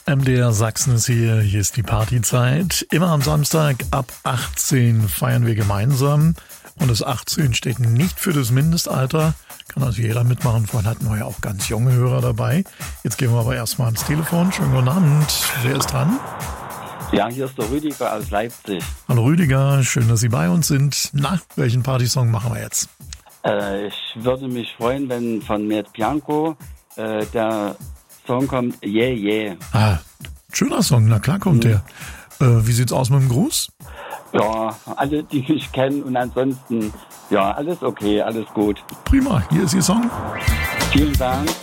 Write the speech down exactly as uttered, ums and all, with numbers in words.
M D R Sachsen ist hier, hier ist die Partyzeit. Immer am Samstag ab achtzehn feiern wir gemeinsam. Und das achtzehn steht nicht für das Mindestalter. Kann also jeder mitmachen. Vorhin hatten wir ja auch ganz junge Hörer dabei. Jetzt gehen wir aber erstmal ans Telefon. Schönen guten Abend. Wer ist dran? Ja, hier ist der Rüdiger aus Leipzig. Hallo Rüdiger, schön, dass Sie bei uns sind. Na, welchen Partysong machen wir jetzt? Äh, ich würde mich freuen, wenn von Matt Bianco äh, der Song kommt, Yeah, Yeah. Ah, schöner Song, na klar kommt mhm. der. Äh, wie sieht's aus mit dem Gruß? Ja, alle, die mich kennen und ansonsten, ja, alles okay, alles gut. Prima, hier ist Ihr Song. Vielen Dank.